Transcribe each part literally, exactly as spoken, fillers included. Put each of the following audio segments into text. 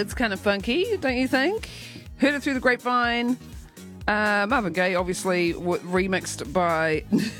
It's kind of funky, don't you think? Heard it through the grapevine. Uh, Marvin Gaye, obviously, w- remixed by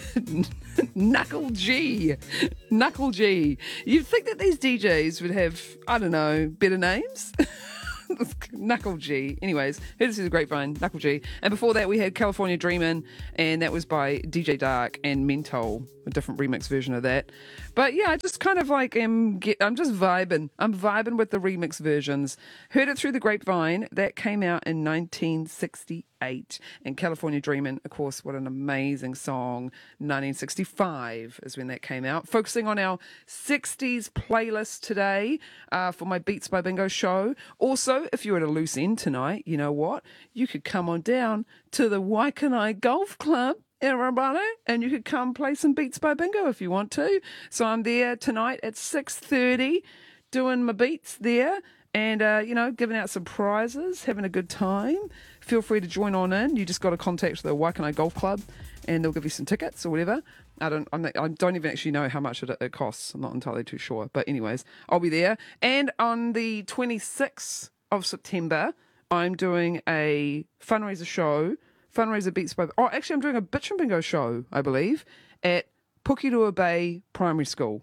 Knuckle G. Knuckle G. You'd think that these D Js would have, I don't know, better names? Knuckle G. Anyways, here's the grapevine, Knuckle G. And before that, we had California Dreamin', and that was by D J Dark and Mentol, a different remix version of that. But yeah, I just kind of like am, get, I'm just vibing. I'm vibing with the remix versions. Heard it through the grapevine. That came out in nineteen sixty-eight. And California Dreamin', of course, what an amazing song. nineteen sixty-five is when that came out. Focusing on our sixties playlist today uh, for my Beats by Bingo show. Also, if you're at a loose end tonight, you know what? You could come on down to the Waikanae Golf Club, everybody, and you could come play some Beats by Bingo if you want to. So I'm there tonight at six thirty doing my beats there and, uh, you know, giving out some prizes, having a good time. Feel free to join on in. You just got to contact the Waikanae Golf Club and they'll give you some tickets or whatever. I don't I'm not, I don't even actually know how much it, it costs. I'm not entirely too sure. But anyways, I'll be there. And on the twenty-sixth of September, I'm doing a fundraiser show, fundraiser Beats by... Oh, actually, I'm doing a Bitch and Bingo show, I believe, at Pukirua Bay Primary School.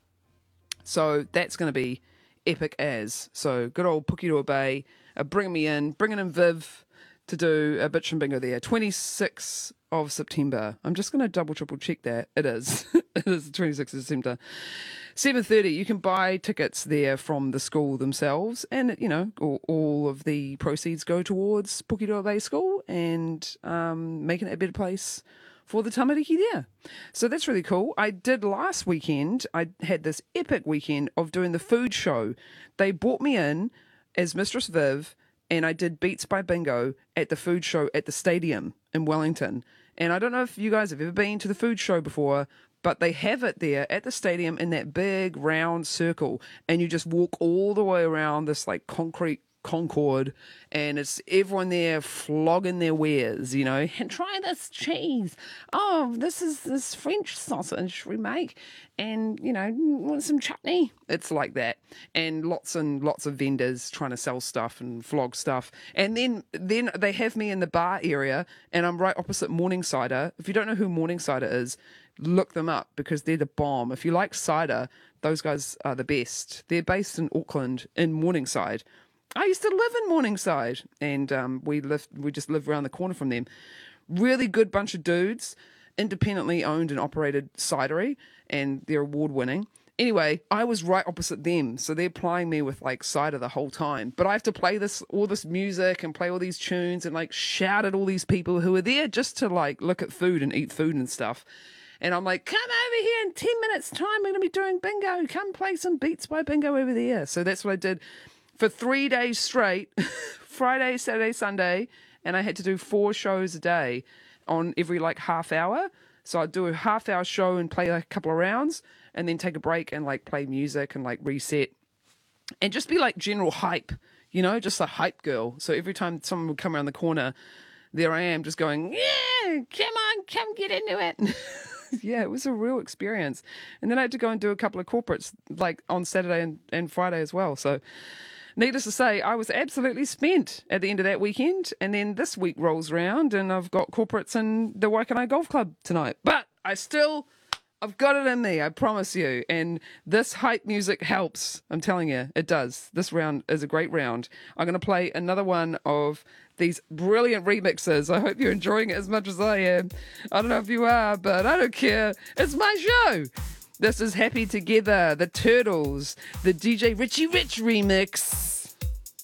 So that's going to be epic as. So good old Pukirua Bay, uh, bringing me in, bringing in Viv to do a Bitch and Bingo there. twenty-sixth of September. I'm just going to double, triple check that. It is. It is the twenty-sixth of September. seven thirty, you can buy tickets there from the school themselves. And, you know, all, all of the proceeds go towards Pukirua Bay School and um, making it a better place for the tamariki there. So that's really cool. I did last weekend, I had this epic weekend of doing the food show. They brought me in as Mistress Viv, and I did Beats by Bingo at the food show at the stadium in Wellington. And I don't know if you guys have ever been to the food show before, but they have it there at the stadium in that big round circle, and you just walk all the way around this like concrete concord, and it's everyone there flogging their wares, you know, and try this cheese. Oh, this is this French sausage we make, and you know, want some chutney. It's like that, and lots and lots of vendors trying to sell stuff and flog stuff, and then then they have me in the bar area, and I'm right opposite Morningsider. If you don't know who Morningsider is, look them up because they're the bomb. If you like cider, those guys are the best. They're based in Auckland, in Morningside. I used to live in Morningside, and um, we lived, we just lived around the corner from them. Really good bunch of dudes, independently owned and operated cidery, and they're award-winning. Anyway, I was right opposite them, so they're plying me with like cider the whole time. But I have to play this all this music and play all these tunes and like shout at all these people who are there just to like look at food and eat food and stuff. And I'm like, come over here in ten minutes time, we're going to be doing bingo. Come play some Beats by Bingo over there. So that's what I did for three days straight, Friday, Saturday, Sunday, and I had to do four shows a day on every like half hour. So I'd do a half hour show and play like a couple of rounds and then take a break and like play music and like reset and just be like general hype, you know, just a hype girl. So every time someone would come around the corner, there I am just going, yeah, come on, come get into it. Yeah, it was a real experience. And then I had to go and do a couple of corporates like on Saturday and, and Friday as well. So needless to say, I was absolutely spent at the end of that weekend. And then this week rolls around and I've got corporates in the Waikanae Golf Club tonight. But I still, I've got it in me, I promise you. And this hype music helps. I'm telling you, it does. This round is a great round. I'm going to play another one of these brilliant remixes. I hope you're enjoying it as much as I am. I don't know if you are, but I don't care. It's my show. This is Happy Together, the Turtles, the D J Richie Rich remix.